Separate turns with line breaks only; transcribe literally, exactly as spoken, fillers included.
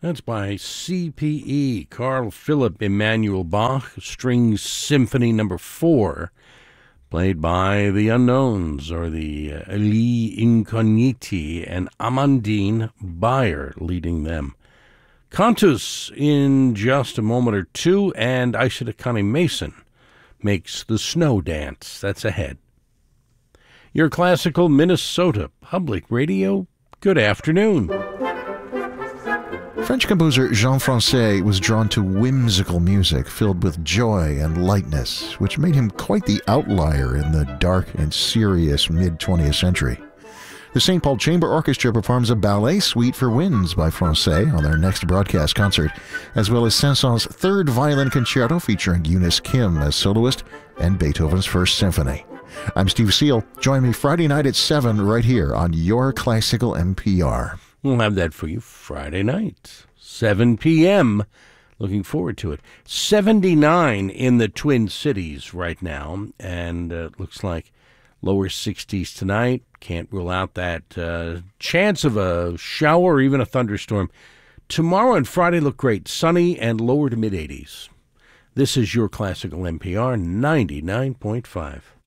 That's by C P E, Carl Philipp Emanuel Bach, Strings Symphony Number Four, played by the Unknowns, or the uh, Gli Incogniti, and Amandine Bayer leading them. Cantus in just a moment or two, and Aisha Akane Mason makes the Snow Dance. That's ahead. Your classical Minnesota Public Radio, good afternoon.
French composer Jean Francais was drawn to whimsical music filled with joy and lightness, which made him quite the outlier in the dark and serious mid-twentieth century. The Saint Paul Chamber Orchestra performs a ballet suite for winds by Francais on their next broadcast concert, as well as Saint-Saëns' third violin concerto featuring Eunice Kim as soloist and Beethoven's First Symphony. I'm Steve Seal. Join me Friday night at seven right here on Your Classical N P R.
We'll have that for you Friday night, seven p.m. Looking forward to it. seventy-nine in the Twin Cities right now, and uh, looks like lower sixties tonight. Can't rule out that uh, chance of a shower or even a thunderstorm. Tomorrow and Friday look great, sunny and lower to mid-eighties. This is Your Classical N P R ninety-nine point five.